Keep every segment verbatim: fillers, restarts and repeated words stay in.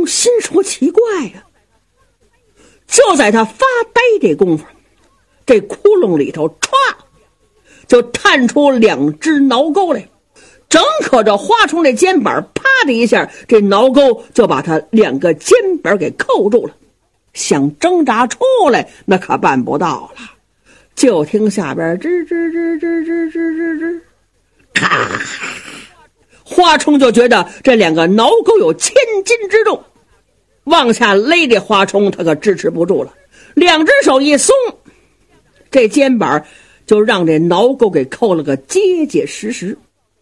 冲心说奇怪呀、啊，就在他发呆这功夫，这窟窿里头歘就探出两只挠钩来，正可着花冲这肩膀，啪的一下，这挠钩就把他两个肩膀给扣住了，想挣扎出来那可办不到了。就听下边吱吱吱吱吱吱吱吱，咔！花冲就觉得这两个挠钩有千斤之重，往下勒这花冲他可支持不住了，两只手一松，这肩膀就让这挠钩给扣了个结结实实。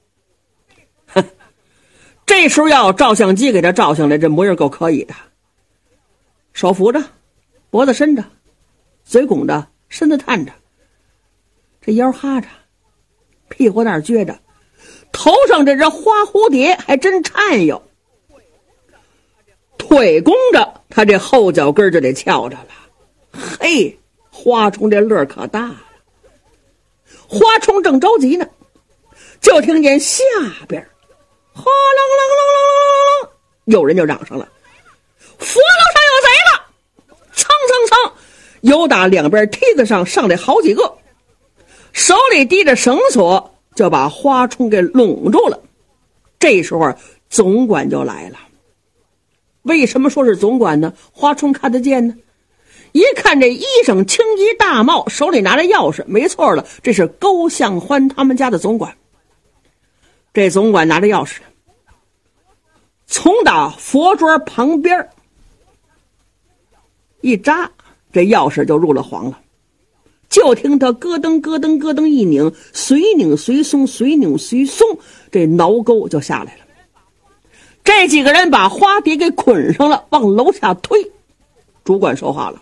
这时候要照相机给他照下来，这模样够可以的，手扶着，脖子伸着，嘴拱着，身子探着，这腰哈着，屁股那儿撅着，头上这只花蝴蝶还真颤悠，腿弓着，他这后脚跟就得翘着了。嘿，花冲这乐可大了。花冲正着急呢，就听见下边哗啷啷啷啷啷啷，有人就嚷上了：佛楼上有贼了！蹭蹭蹭，有打两边梯子上上来好几个，手里提着绳索就把花冲给拢住了。这时候总管就来了。为什么说是总管呢？花冲看得见呢，一看这衣裳青衣大帽，手里拿着钥匙，没错了，这是勾向欢他们家的总管。这总管拿着钥匙，从打佛桌旁边一扎，这钥匙就入了黄了。就听他咯噔咯噔咯噔一拧，随拧随松，随拧随松，这挠钩就下来了。这几个人把花蝶给捆上了，往楼下推。主管说话了：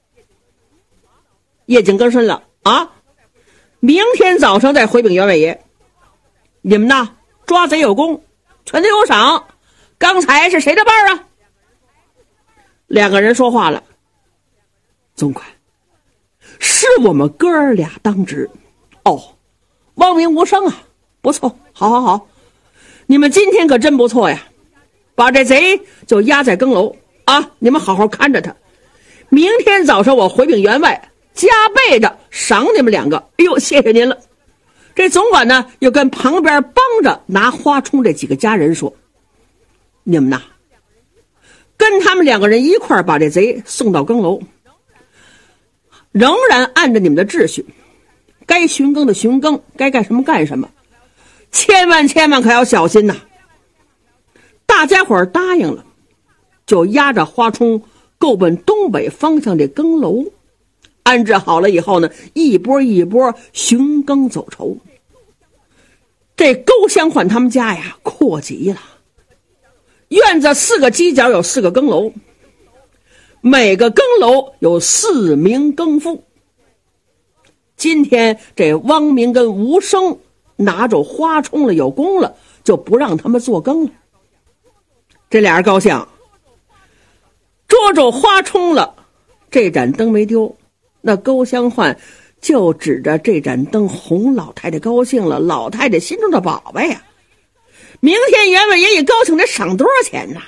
夜警更深了啊！明天早上再回禀员外爷，你们呐抓贼有功，全都有赏。刚才是谁的班啊？两个人说话了：总管，是我们哥儿俩当值。哦，汪明无声啊，不错，好好好，你们今天可真不错呀，把这贼就压在更楼啊，你们好好看着他。明天早上我回禀员外，加倍的赏你们两个。哎呦，谢谢您了。这总管呢又跟旁边帮着拿花冲这几个家人说：你们呐跟他们两个人一块把这贼送到更楼，仍然按着你们的秩序，该巡更的巡更，该干什么干什么，千万千万可要小心呐。大家伙答应了，就押着花冲够奔东北方向这更楼，安置好了以后呢，一波一波巡更走筹。这勾相换他们家呀阔极了，院子四个犄角有四个更楼，每个更楼有四名更夫。今天这汪明跟吴生拿着花冲了有功了，就不让他们做更了。这俩人高兴，捉住花冲了，这盏灯没丢。那勾相换就指着这盏灯哄老太太高兴了，老太太心中的宝贝呀、啊。明天员外爷爷高兴，得赏多少钱呐？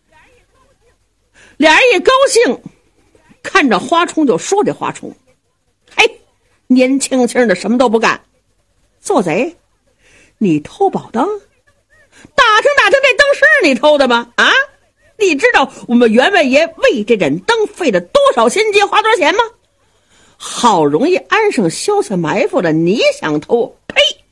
俩人一高兴，看着花冲就说：这花冲，嘿，年轻轻的什么都不干，做贼，你偷宝灯？打听打听，这灯是你偷的吗？啊，你知道我们员外爷为这盏灯费了多少心机，花多少钱吗？好容易安上消息埋伏了，你想偷？呸！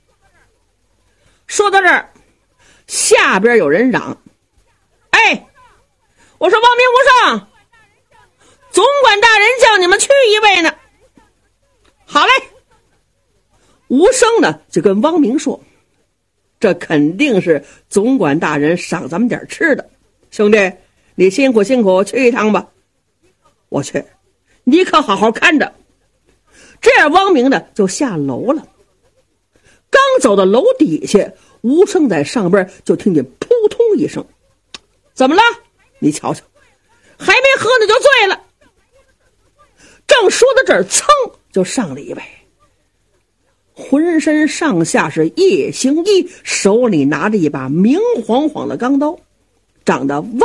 说到这儿，下边有人嚷：哎，我说汪明无上，总管大人叫你们去一位呢。好嘞。吴生呢就跟汪明说：这肯定是总管大人赏咱们点吃的，兄弟你辛苦辛苦，去一趟吧。我去，你可好好看着。这样汪明呢就下楼了。刚走到楼底下，吴生在上边就听见扑通一声：怎么了？你瞧瞧，还没喝呢就醉了。正说到这儿，噌就上了一位，浑身上下是夜行衣，手里拿着一把明晃晃的钢刀，长得